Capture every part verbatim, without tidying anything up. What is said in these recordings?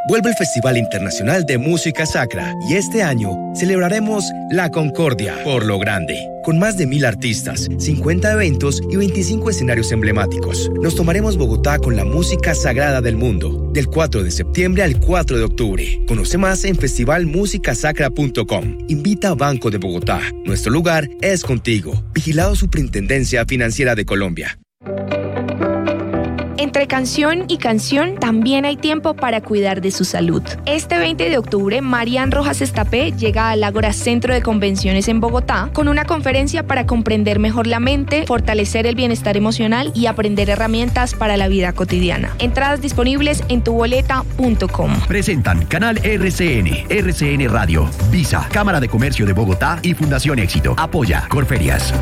Vuelve el Festival Internacional de Música Sacra y este año celebraremos La Concordia por lo grande. Con más de mil artistas, cincuenta eventos y veinticinco escenarios emblemáticos. Nos tomaremos Bogotá con la música sagrada del mundo. Del cuatro de septiembre al cuatro de octubre. Conoce más en festival música sacra punto com. Invita a Banco de Bogotá. Nuestro lugar es contigo. Vigilado Superintendencia Financiera de Colombia. Entre canción y canción también hay tiempo para cuidar de su salud. Este veinte de octubre, Marian Rojas Estapé llega al Ágora Centro de Convenciones en Bogotá con una conferencia para comprender mejor la mente, fortalecer el bienestar emocional y aprender herramientas para la vida cotidiana. Entradas disponibles en tu boleta punto com. Presentan Canal R C N, R C N Radio, Visa, Cámara de Comercio de Bogotá y Fundación Éxito. Apoya Corferias.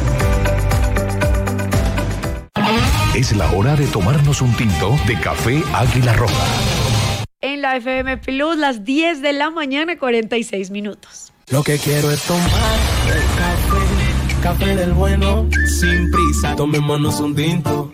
Es la hora de tomarnos un tinto de café Águila Roja. En la F M Plus, las diez de la mañana, cuarenta y seis minutos. Lo que quiero es tomar el café, café del bueno, sin prisa, tomémonos un tinto.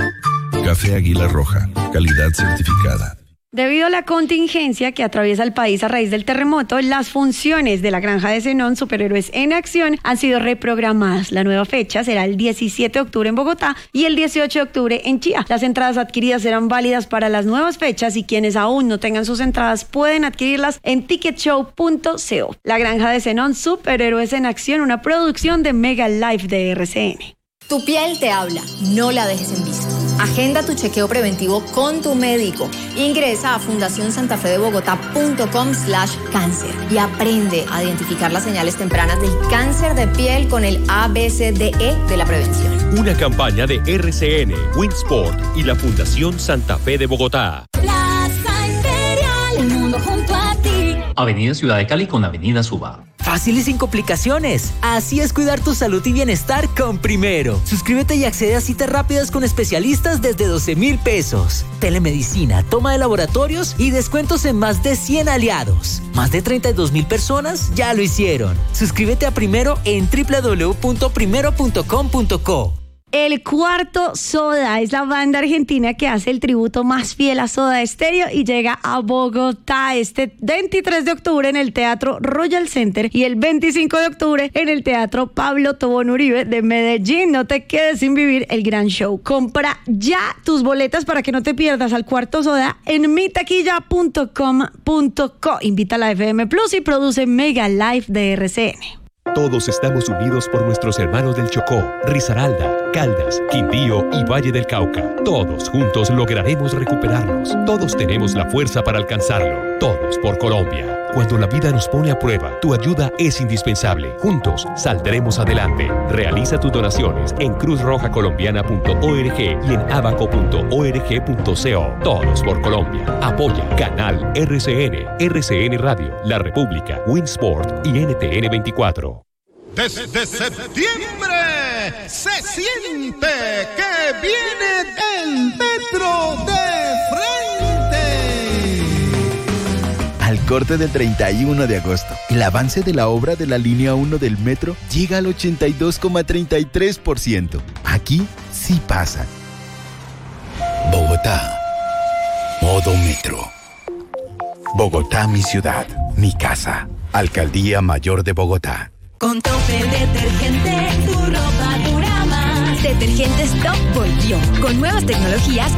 Café Águila Roja, calidad certificada. Debido a la contingencia que atraviesa el país a raíz del terremoto, las funciones de la Granja de Zenón Superhéroes en Acción han sido reprogramadas. La nueva fecha será el diecisiete de octubre en Bogotá y el dieciocho de octubre en Chía. Las entradas adquiridas serán válidas para las nuevas fechas y quienes aún no tengan sus entradas pueden adquirirlas en ticket show punto co. La Granja de Zenón Superhéroes en Acción, una producción de Mega Life de R C N. Tu piel te habla, no la dejes en visto. Agenda tu chequeo preventivo con tu médico. Ingresa a fundación santa fe de bogotá punto com slash cáncer y aprende a identificar las señales tempranas del cáncer de piel con el A B C D E de la prevención. Una campaña de R C N, Winsport y la Fundación Santa Fe de Bogotá. Plaza Imperial, el mundo junto a ti. Avenida Ciudad de Cali con Avenida Suba. Fácil y sin complicaciones. Así es cuidar tu salud y bienestar con Primero. Suscríbete y accede a citas rápidas con especialistas desde doce mil pesos. Telemedicina, toma de laboratorios y descuentos en más de cien aliados. Más de treinta y dos mil personas ya lo hicieron. Suscríbete a Primero en doble u doble u doble u punto primero punto com punto co. El Cuarto Soda es la banda argentina que hace el tributo más fiel a Soda Stereo y llega a Bogotá este veintitrés de octubre en el Teatro Royal Center y el veinticinco de octubre en el Teatro Pablo Tobón Uribe de Medellín. No te quedes sin vivir el gran show. Compra ya tus boletas para que no te pierdas al Cuarto Soda en mi taquilla punto com punto co. Invita a la F M Plus y produce Mega Life de R C N. Todos estamos unidos por nuestros hermanos del Chocó, Risaralda, Caldas, Quindío y Valle del Cauca. Todos juntos lograremos recuperarnos. Todos tenemos la fuerza para alcanzarlo. Todos por Colombia. Cuando la vida nos pone a prueba, tu ayuda es indispensable. Juntos saldremos adelante. Realiza tus donaciones en cruz roja colombiana punto org y en abaco punto org punto co. Todos por Colombia. Apoya Canal R C N, R C N Radio, La República, Winsport y N T N veinticuatro. Desde septiembre se siente que viene el metro de frente. Al corte del treinta y uno de agosto, el avance de la obra de la línea uno del metro llega al ochenta y dos coma treinta y tres por ciento. Aquí sí pasa. Bogotá. Modo metro. Bogotá, mi ciudad, mi casa. Alcaldía Mayor de Bogotá. Con Tope Detergente, tu ropa dura más. Detergentes Top volvió con nuevas tecnologías que